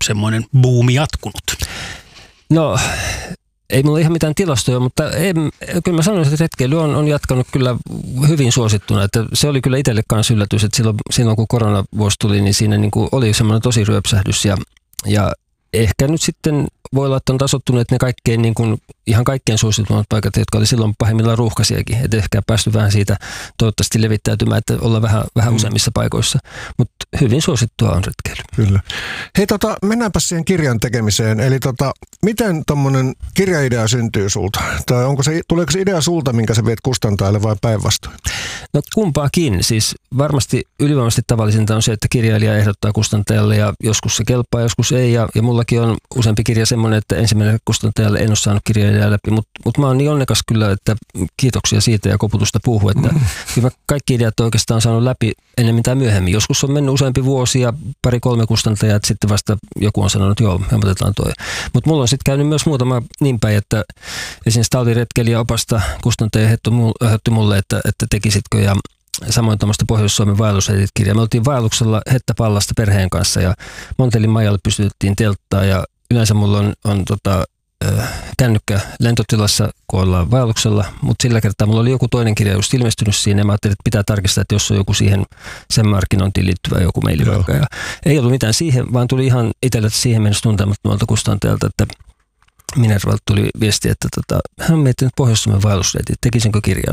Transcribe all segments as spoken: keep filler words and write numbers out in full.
semmoinen buumi jatkunut? No, ei mulla ihan mitään tilastoja, mutta en, kyllä mä sanoisin, että retkeily on, on jatkanut kyllä hyvin suosittuna. Että se oli kyllä itselle kanssa yllätys, että silloin, silloin kun koronavuosi tuli, niin siinä niin kuin oli semmoinen tosi ryöpsähdys ja, ja ehkä nyt sitten voi olla, että on tasottuneet ne kaikkein, niin kuin, ihan kaikkein suositummat paikat, jotka oli silloin pahimmillaan ruuhkaisiakin. Että ehkä päästy vähän siitä toivottavasti levittäytymään, että ollaan vähän, vähän useammissa paikoissa. Mutta hyvin suosittua on retkeily. Kyllä. Hei, tota, mennäänpä siihen kirjan tekemiseen. Eli tota, miten tommonen kirjaidea syntyy sulta? Tai onko se, tuleeko se idea sulta, minkä sä viet kustantajalle vai päinvastoin? No kumpaakin. Siis varmasti ylivoimaisesti tavallisinta on se, että kirjailija ehdottaa kustantajalle ja joskus se kelpaa, joskus ei. Ja, ja mullakin on useampi kirja semmoinen, että ensimmäinen kustantajalle en ole saanut kirjailijaa läpi, mutta mut mä oon niin onnekas kyllä, että kiitoksia siitä ja koputusta puuhun, että mm. kaikki ideat oikeastaan on saanut läpi ennen tai myöhemmin. Joskus on mennyt useampi vuosi ja pari-kolme kustantajaa, että sitten vasta joku on sanonut, että joo, me otetaan toi. Mutta mulla on sitten käynyt myös muutama niin päin, että esimerkiksi talviretkeilijä opasta kustantaja ehdotti mulle, että, että tekisitkö ja samoin tuommoista Pohjois-Suomen vaellusreitit-kirjaa. Me oltiin vaelluksella Hettäpallasta perheen kanssa ja Montelin majalle pystytettiin telttaa ja yleensä mulla on, on tota, kännykkä lentotilassa, kun ollaan vaelluksella, mutta sillä kertaa mulla oli joku toinen kirja just ilmestynyt siinä ja mä ajattelin, että pitää tarkistaa, että jos on joku siihen sen markkinointiin liittyvä joku maili vaikka. Ja ei ollut mitään siihen, vaan tuli ihan itselle siihen mennessä tuntemattomalta kustantajalta, että Minervalta tuli viesti, että tota, hän on miettinyt Pohjois-Suomen vaellusreitit, tekisinkö kirjan.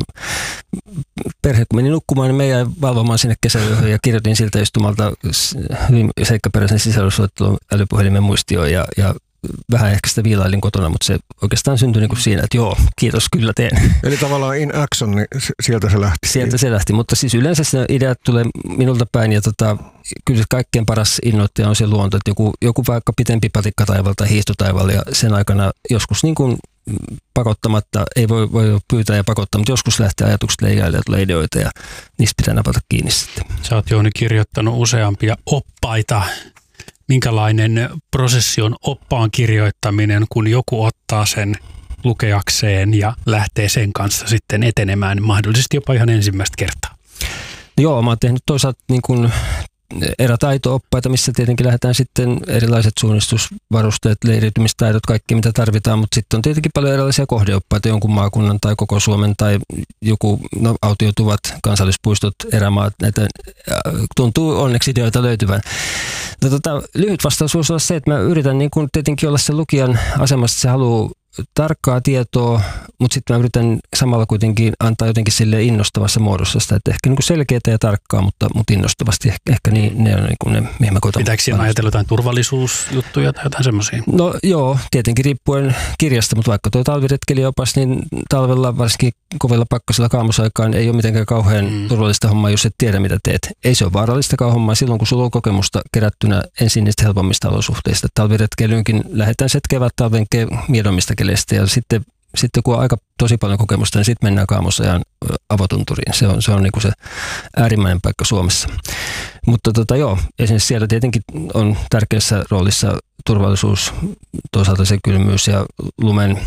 Perhe kun meni nukkumaan, niin me jäi valvomaan sinne kesäyöhön ja kirjoitin siltä istumalta hyvin seikkaperäisen sisällysluettelon älypuhelimen muistioon ja, ja vähän ehkä sitä viilailin kotona, mutta se oikeastaan syntyi niin kuin siinä, että joo, kiitos, kyllä teen. Eli tavallaan in action, niin sieltä se lähti. Sieltä se lähti, mutta siis yleensä se ideat tulee minulta päin ja tota, kyllä se kaikkein paras innoittaja on se luonto, että joku, joku vaikka pitempi patikkataival tai hiihtotaival ja sen aikana joskus niin kuin pakottamatta, ei voi, voi pyytää ja pakottaa, mutta joskus lähtee ajatukset leijailemaan, tulee ideoita ja niistä pitää napata kiinni sitten. Sä oot Jouni kirjoittanut useampia oppaita. Minkälainen prosessi on oppaan kirjoittaminen, kun joku ottaa sen lukeakseen ja lähtee sen kanssa sitten etenemään, mahdollisesti jopa ihan ensimmäistä kertaa? Joo, mä oon tehnyt toisaalta niin kuin erätaito-oppaita, missä tietenkin lähdetään sitten erilaiset suunnistusvarusteet, leiriytymistaidot, kaikki mitä tarvitaan, mutta sitten on tietenkin paljon erilaisia kohdeoppaita, jonkun maakunnan tai koko Suomen tai joku no, autioituvat kansallispuistot, erämaat, näitä tuntuu onneksi ideoita löytyvän. No, tota, lyhyt vastaus voisi olla se, että mä yritän niin kun tietenkin olla se lukijan asemassa, että se haluaa tarkkaa tietoa, mutta sitten mä yritän samalla kuitenkin antaa jotenkin sille innostavassa muodossa sitä, että ehkä niin kuin selkeää ja tarkkaa, mutta, mutta innostavasti ehkä, ehkä niin, ne on niin kuin ne, mihin mä koitan. Pitääkö siinä ajatella jotain turvallisuusjuttuja tai jotain semmoisia? No joo, tietenkin riippuen kirjasta, mutta vaikka tuo talviretkeilijäopas, niin talvella varsinkin kovilla pakkasilla kaamosaikaan ei ole mitenkään kauhean mm. turvallista hommaa, jos et tiedä mitä teet. Ei se ole vaarallistakaan hommaa silloin, kun sulla on kokemusta kerättynä ensin niistä helpommista olosuhteista. Talviretkeilyynkin lähdetään se kevät talven miedommista ja sitten, sitten kun on aika tosi paljon kokemusta, niin sitten mennään Kaamosajan avotunturiin. Se on, se on niin kuin se äärimmäinen paikka Suomessa. Mutta tota, joo, esimerkiksi siellä tietenkin on tärkeässä roolissa turvallisuus, toisaalta se kylmyys ja lumen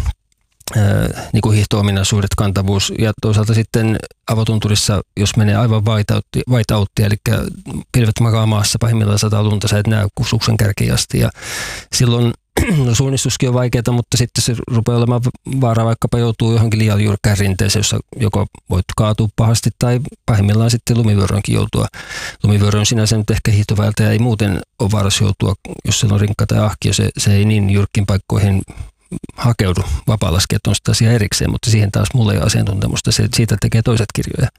ää, niin kuin hiihto-ominaisuudet, kantavuus ja toisaalta sitten avotunturissa, jos menee aivan whiteoutia, eli pilvet makaa maassa, pahimmillaan sataa lunta, sä et näe suksen kärkiin asti ja silloin no, suunnistuskin on vaikeaa, mutta sitten se rupeaa olemaan vaara, vaikkapa joutuu johonkin liian jyrkkään rinteeseen, jossa joko voit kaatua pahasti tai pahimmillaan sitten lumivyöroonkin joutua. Lumivyöro on sinänsä nyt ehkä hiihtovaeltaja ei muuten ole vaarassa joutua, jos siellä on rinkka tai ahkio, se, se ei niin jyrkkiin paikkoihin hakeudu. Vapaa-laskijat on sitä asiaa erikseen, mutta siihen taas mulla ei ole asiantuntemusta, se, siitä tekee toiset kirjoja.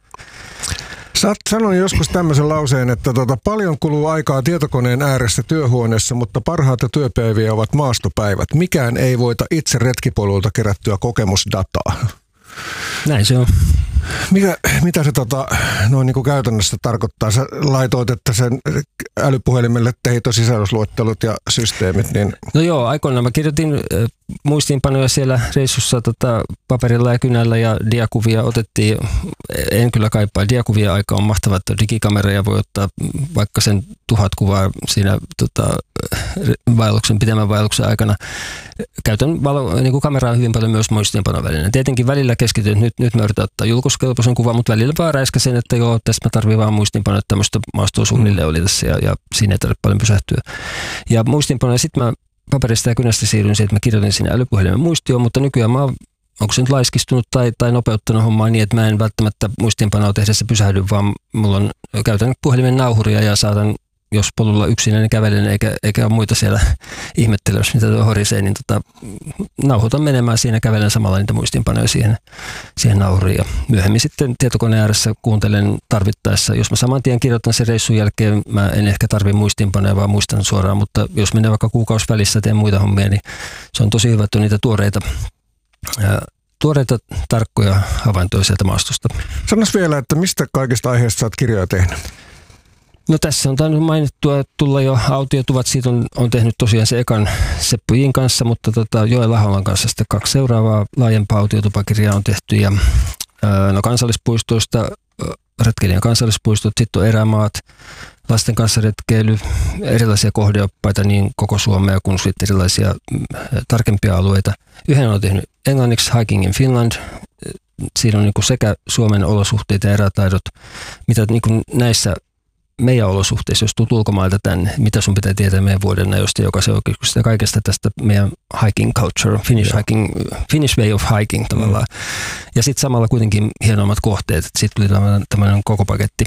Sä oot sanonut joskus tämmöisen lauseen, että tota, paljon kuluu aikaa tietokoneen ääressä työhuoneessa, mutta parhaita työpäiviä ovat maastopäivät. Mikään ei voita itse retkipoluilta kerättyä kokemusdataa. Näin se on. Mitä, mitä se tota, noin niin kuin käytännössä tarkoittaa? Sä laitoit, että sen älypuhelimelle teit sisällysluettelut ja systeemit. Niin... No joo, aikoinaan mä kirjoitin äh, muistiinpanoja siellä reissussa tota, paperilla ja kynällä ja diakuvia otettiin. En kyllä kaipaa. Diakuvia aika on mahtava, että digikamera ja voi ottaa vaikka sen tuhat kuvaa siinä tota, vaelluksen, pitemmän vaelluksen aikana. Käytän valo, niin kuin kameraa hyvin paljon myös muistiinpanovälineen. Tietenkin välillä keskityn, nyt, nyt mä yritän ottaa julkos matkuskelpoisen kuvan, mutta välillä vaan räiskäsin, että joo, tässä mä tarvitsen vaan muistinpanoja, että tämmöistä maastoa suunnilleen oli tässä ja, ja siinä ei tarvitse paljon pysähtyä. Ja muistinpanoja, sitten mä paperista ja kynästä siirryin siihen, että mä kirjoitin sinne älypuhelimen muistioon, mutta nykyään mä oon, onko se nyt laiskistunut tai, tai nopeuttanut hommaa niin, että mä en välttämättä muistinpanoa tehdessä pysähdy, vaan mulla on, käytän puhelimen nauhuria ja saatan, jos polulla yksinäinen kävelen eikä, eikä ole muita siellä ihmettelemässä, mitä tuo horisee, niin tota, nauhoitan menemään siinä, kävelen samalla niitä muistinpanoja siihen, siihen nauhuriin. Ja myöhemmin sitten tietokoneen ääressä kuuntelen tarvittaessa. Jos mä saman tien kirjoitan sen reissun jälkeen, mä en ehkä tarvi muistinpanoja, vaan muistan suoraan, mutta jos menee vaikka kuukausi välissä teen muita hommia, niin se on tosi hyvä, että on niitä tuoreita, ää, tuoreita tarkkoja havaintoja sieltä maastosta. Sanois vielä, että mistä kaikista aiheista sä oot kirjoja tehnyt? No tässä on tainnut mainittua tulla jo autiotuvat, siitä on, on tehnyt tosiaan se ekan Seppo Jin kanssa, mutta tota, Joel Aholan kanssa sitten kaksi seuraavaa laajempaa autiotupakirjaa on tehty. Ja, ää, no kansallispuistoista, retkeilijän kansallispuistot, sitten on erämaat, lasten kanssa retkeily, erilaisia kohdeoppaita niin koko Suomea kuin sitten erilaisia mm, tarkempia alueita. Yhden on tehnyt englanniksi Hiking in Finland. Siinä on niin kuin sekä Suomen olosuhteet ja erätaidot, mitä niin kuin näissä meidän olosuhteissa, jos tulet ulkomailta tänne, mitä sun pitää tietää meidän vuoden ajoista, joka se oikeastaan kaikesta tästä meidän hiking culture, Finnish, hiking, Finnish way of hiking tavallaan. Mm. Ja sitten samalla kuitenkin hienommat kohteet, että sitten tuli tämmöinen koko paketti.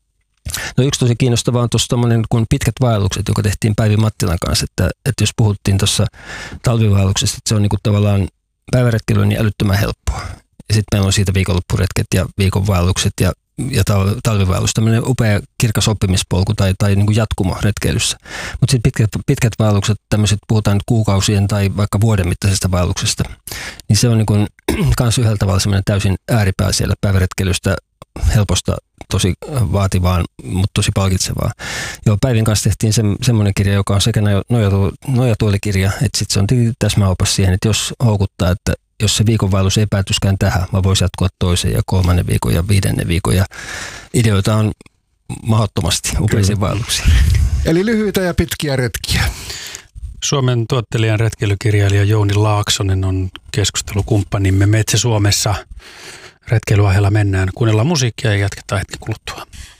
No yksi tosi kiinnostavaa on tuossa tämmöinen kuin pitkät vaellukset, joka tehtiin Päivi Mattilan kanssa, että, että jos puhuttiin tuossa talvivaelluksesta, että se on niin kuin tavallaan päiväretkely on niin älyttömän helppoa. Ja sitten meillä on siitä viikonloppuretket ja viikonvaellukset ja ja talvivaellus, tämmöinen upea kirkas oppimispolku tai, tai niin kuin jatkumo retkeilyssä. Mutta sitten pitkät, pitkät vaellukset, tämmöiset puhutaan nyt kuukausien tai vaikka vuoden mittaisesta vaelluksesta, niin se on niin kuin kans yhdellä tavalla semmoinen täysin ääripää siellä päiväretkeilystä, helposta, tosi vaativaan, mutta tosi palkitsevaa. Joo, Päivin kanssa tehtiin se, semmoinen kirja, joka on sekä nojatu, nojatuolikirja, että sitten se on täsmäopas siihen, että jos houkuttaa, että jos se viikonvaellus ei päätyskään tähän, mä voisin jatkoa toisen ja kolmannen viikon ja viidennen viikon. Ja ideoita on mahdottomasti upeisiin vaelluksiin. Eli lyhyitä ja pitkiä retkiä. Suomen tuottelijan retkeilykirjailija Jouni Laaksonen on keskustelukumppanimme Metsä Suomessa. Retkeilyaiheella mennään. Kuunnellaan musiikkia ja jatketaan hetken kuluttua.